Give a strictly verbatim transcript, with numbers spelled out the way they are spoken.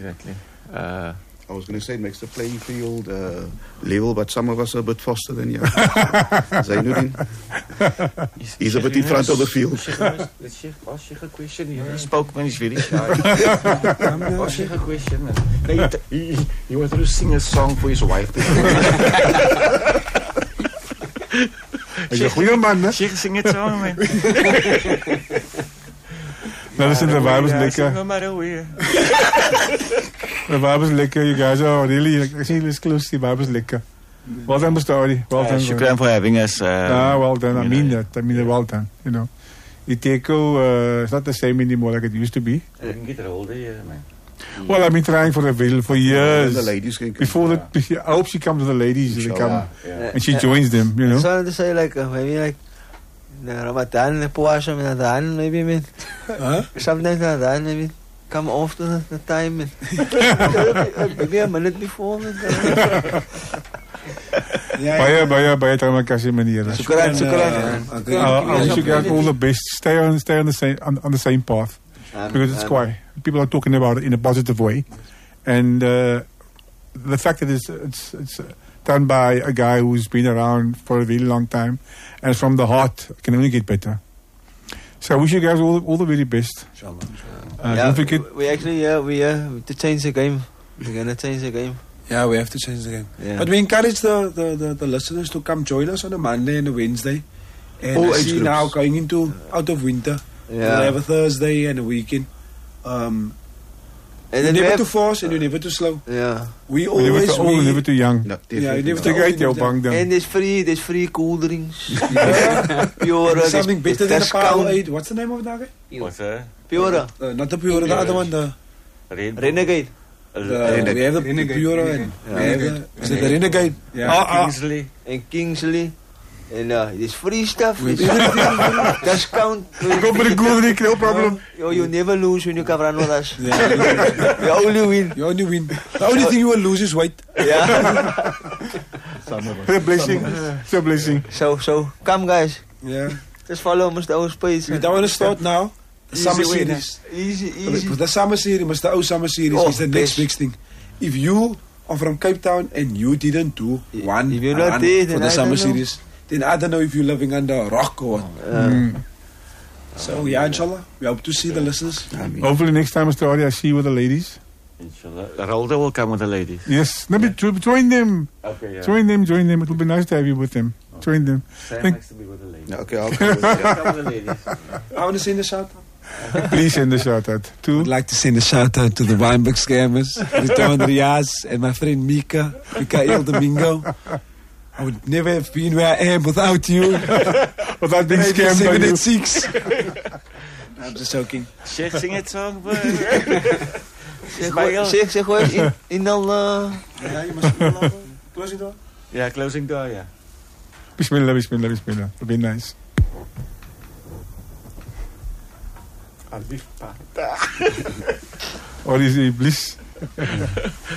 exactly. Uh, I was going to say it makes the playing field uh, level, but some of us are a bit faster than you. Zainuddin, he's a bit in front of the field. Ask you a question. He spoke when he's very shy. Ask you a question. He, he, he wanted to sing a song for his wife. Is een goede man, hè? Sheikh, sing it song, man. Nou, listen, the vibe is lekker. No matter where. The vibe is lekker. You guys are really, I think it's close. The vibe is lekker. Well done, Mister Ori. Well done. Shukran for having us. Uh, ah, well done. I mean that. I mean it. Well done. You know, Iteko uh, is not the same anymore like it used to be. I didn't get older, yeah, man. Well, I've been trying for a while, for years. The ladies can come. Before the, I hope she comes to the ladies. They come yeah, yeah. and she joins them. You know. So I want to say like uh, maybe like the Ramadan, the Puasa, Ramadan, maybe man. Huh? Sometimes Ramadan, maybe come after the, the time. Man. Maybe a minute before. Man. Baie, baie, baie terima kasih meneer. Shukran, shukran. I wish you guys all the best. Stay on, stay on the same, on, on the same path. Um, Because it's um, quite, people are talking about it in a positive way, and uh, the fact that it's it's it's done by a guy who's been around for a really long time, and from the heart, can only get better. So I wish you guys all all the very best. Inshallah. Uh, yeah, don't forget. we actually yeah we uh, to change the game. We're gonna change the game. Yeah, we have to change the game. Yeah. But we encourage the, the, the, the listeners to come join us on a Monday and a Wednesday. And All I age see groups. now going into out of winter. Yeah. We'll have a Thursday and a weekend. Um, And you're then we never have, too fast and you're never too slow. yeah. We We're never always too old, we, never too young. No, Yeah, you definitely never not. Take too uit jouw bank dan. And there's free there's free cool drinks. Pure. There's something there's- better than a there's Power count- Aid. What's the name of that guy? What's that? Pure. Uh, not the Pure, the other one. The, Red Bull. Renegade. the we have the Renegade. Pure and Yeah. we have the, is it the Renegade? Yeah. Ah, ah. Kingsley. And Kingsley. And uh, there's free stuff. There's everything. Discount. Go for the cool drink, no problem. Yo, you never lose when you come run with us. Yeah, You only win. you only win. The only thing you will lose is weight. Yeah. It's a blessing. It's a blessing. So, so, come guys. Yeah. Just follow Mister O's page. We don't want to start now. The Easy summer win, series. Easy, easy. The summer series, Mister O summer series Oh, is the next best. big thing. If you are from Cape Town and you didn't do I- one if you're not run there, for then the I summer don't know. series, then I don't know if you're living under a rock or what. Mm. So yeah, inshallah, we hope to see the listeners. Hopefully next time, Mister Ori, I see you with the ladies. Inshallah. Rolda will come with the ladies. Yes. No, but jo- join them. Okay, yeah. Join them, join them. It will be nice to have you with them. Join them. Sam Thank- likes to be with the ladies. No, okay, I'll come with you. Yeah, come with the ladies. I want to send a shout out. Please send a shout out to. I'd like to send a shout out to the Weinberg scammers, Riton Riaz, and my friend Mika, Mikael Domingo. I would never have been where I am without you. Without being scammed by Seven you. and six. I'm just joking. Sheikh, sing it song, bro. Zeg, gooi- zeg, zeg gewoon eens in, in al... Uh, Yeah, you must close it door. Yeah, closing door, yeah. Bismillah, bismillah, bismillah. It'll be nice. Or is it bliss?